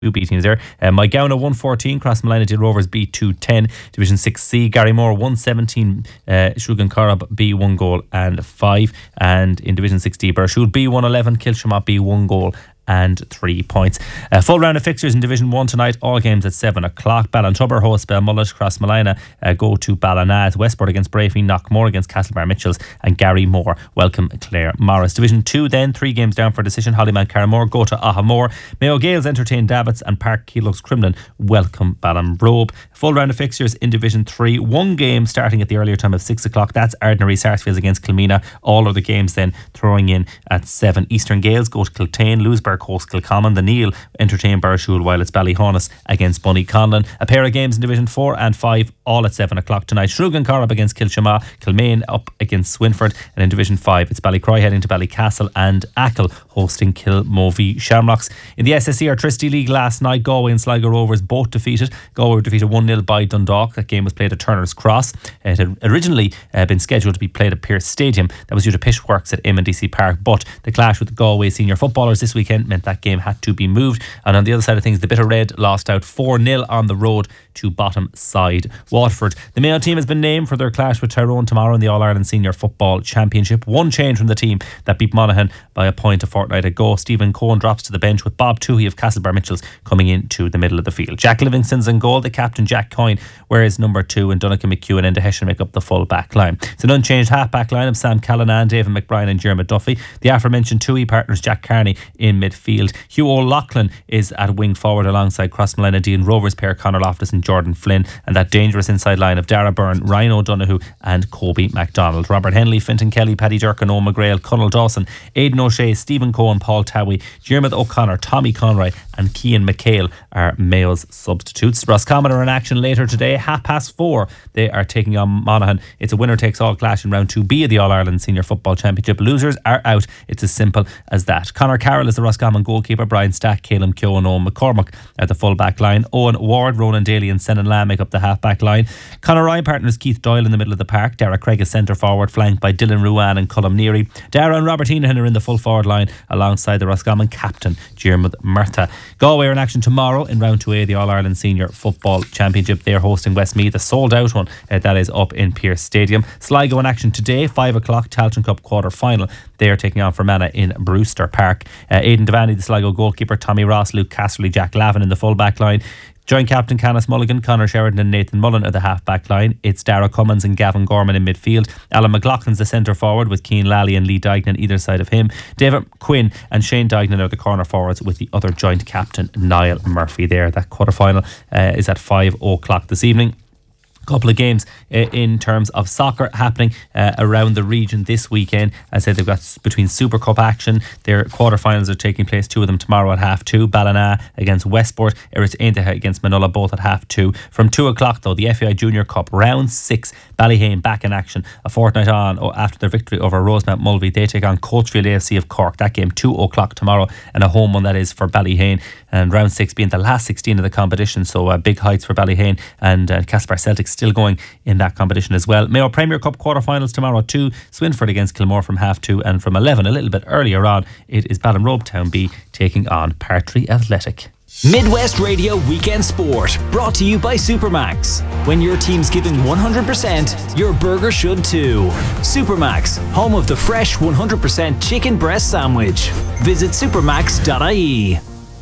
Two B teams there. Maigowna 114, Crossmolina Rovers B 210, Division 6C, Garrymore 117, Shrúgan Corrib B 1 goal and 5, and in Division 6D, Burshul B 111, Kilshamot B 1 goal and 3 points. Full round of fixtures in Division 1 tonight, all games at 7 o'clock. Ballintubber host Belmullet, Crossmolina go to Ballina, Westport against Brafey, Knockmore against Castlebar Mitchells, and Garrymore welcome Clare Morris. Division 2 then, 3 games down for decision. Hollyman Carramore go to Ahamore, Mayo Gales entertain Davits, and Park Keelox Crumlin welcome Ballinrobe. Full round of fixtures in Division 3, 1 game starting at the earlier time of 6 o'clock. That's Ardnary Sarsfields against Kilmina. All of the games then throwing in at 7. Eastern Gales go to Kiltane, Lewisburg host Kilcommon, the Neil entertain Burshul, while it's Ballyhonus against Bunny Conlon. A pair of games in Division 4 and 5 all at 7 o'clock tonight. Shrúgan Corrib against Kilshamot, Kilmaine up against Swinford, and in Division 5 it's Ballycroy heading to Ballycastle and Achill hosting Kilmovie Shamrocks. In the SSE Tricity League last night, Galway and Sligo Rovers both defeated. Galway were defeated 1-0 by Dundalk. That game was played at Turner's Cross. It had originally been scheduled to be played at Pearse Stadium. That was due to pitch works at MNDC Park, but the clash with the Galway senior footballers this weekend meant that game had to be moved. And on the other side of things, the Bitter Red lost out 4-0 on the road to bottom side Waterford. The Mayo team has been named for their clash with Tyrone tomorrow in the All-Ireland Senior Football Championship. One change from the team that beat Monaghan by a point a fortnight ago. Stephen Cohen drops to the bench with Bob Toohey of Castlebar Mitchells coming into the middle of the field. Jack Livingston's in goal. The captain Jack Coyne wears number 2, and Donnacha McEwen and Deheshan make up the full back line. It's an unchanged half back line of Sam Callanan, David McBrien and Jeremy Duffy. The aforementioned Toohey partners Jack Carney in midfield. Hugh O'Loughlin is at wing forward alongside Crossmolina Dean Rovers pair Conor Loftus and Jordan Flynn, and that dangerous inside line of Dara Byrne, Ryan O'Donoghue and Kobe MacDonald. Robert Henley, Fintan Kelly, Paddy Durkin, Owen McGrail, Conal Dawson, Aidan O'Shea, Stephen Cohen, Paul Towie, Diarmuid O'Connor, Tommy Conroy and Cian McHale are Mayo's substitutes. Roscommon are in action later today, 4:30. They are taking on Monaghan. It's a winner-takes-all clash in round 2B of the All-Ireland Senior Football Championship. Losers are out. It's as simple as that. Conor Carroll is the Roscommon goalkeeper. Brian Stack, Caleb Keogh and Owen McCormack at the full-back line. Owen Ward, Ronan Daly and Senan Lamb make up the half-back line. Conor Ryan partners Keith Doyle in the middle of the park. Dara Craig is centre-forward, flanked by Dylan Ruan and Colm Neary. Dara and Robert Heenan are in the full-forward line alongside the Roscommon captain, Diarmuid Murtagh. Galway are in action tomorrow in round 2A, the All-Ireland Senior Football Championship. They're hosting Westmeath, the sold-out one that is up in Pearse Stadium. Sligo in action today, 5 o'clock, Tailteann Cup quarter-final. They are taking on Fermanagh in Brewster Park. Aidan Devaney, the Sligo goalkeeper, Tommy Ross, Luke Casserly, Jack Lavin in the full-back line. Joint captain Canis Mulligan, Conor Sheridan and Nathan Mullen are the half-back line. It's Dara Cummins and Gavin Gorman in midfield. Alan McLaughlin's the centre-forward with Cian Lally and Lee Dignan either side of him. David Quinn and Shane Dignan are the corner-forwards with the other joint captain, Niall Murphy there. That quarter-final is at 5 o'clock this evening. Couple of games in terms of soccer happening around the region this weekend. As I said, they've got between Super Cup action. Their quarterfinals are taking place, 2 of them tomorrow at 2:30. Ballina against Westport, Erris Aintaha against Manola, both at 2:30. From 2 o'clock though, the FAI Junior Cup round 6, Ballyhane back in action a fortnight on after their victory over Rosemount Mulvey. They take on Coachfield AFC of Cork. That game 2 o'clock tomorrow, and a home one that is for Ballyhane, and round 6 being the last 16 of the competition, so big heights for Ballyhane, and Caspar Celtic still going in that competition as well. Mayo Premier Cup quarterfinals tomorrow at 2, Swinford against Kilmore from 2:30, and from 11 a little bit earlier on it is Ballinrobe Town B taking on Partry Athletic. Midwest Radio Weekend Sport, brought to you by Supermax. When your team's giving 100%, your burger should too. Supermax, home of the fresh 100% chicken breast sandwich. Visit supermax.ie.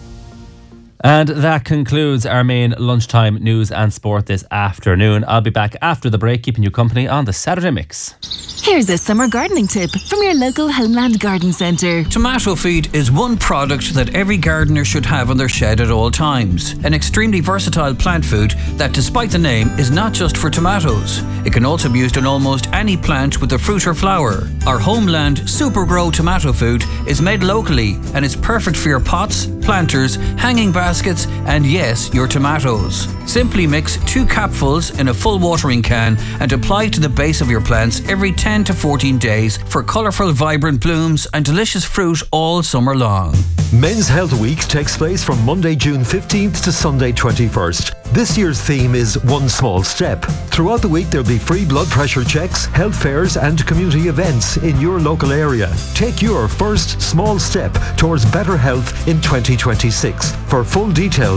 And that concludes our main lunchtime news and sport this afternoon. I'll be back after the break, keeping you company on the Saturday Mix. Here's a summer gardening tip from your local Homeland Garden Centre. Tomato feed is one product that every gardener should have on their shed at all times. An extremely versatile plant food that, despite the name, is not just for tomatoes. It can also be used on almost any plant with a fruit or flower. Our Homeland Super Grow tomato food is made locally and is perfect for your pots, planters, hanging baskets, and yes, your tomatoes. Simply mix 2 capfuls in a full watering can and apply to the base of your plants every 10 10 to 14 days for colourful, vibrant blooms and delicious fruit all summer long. Men's Health Week takes place from Monday, June 15th to Sunday, 21st. This year's theme is One Small Step. Throughout the week, there'll be free blood pressure checks, health fairs and community events in your local area. Take your first small step towards better health in 2026. For full details,